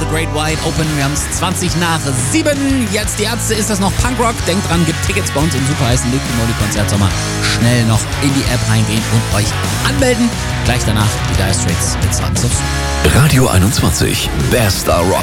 Great Wide Open. Wir haben es 7:20. Jetzt die Ärzte, ist das noch Punkrock? Denkt dran, gibt Tickets bei uns im superheißen Liquid Moly Konzert Sommer. Schnell noch in die App reingehen und euch anmelden. Gleich danach die Dire Straits mit Sons of Soul. Radio 21, Best Rock.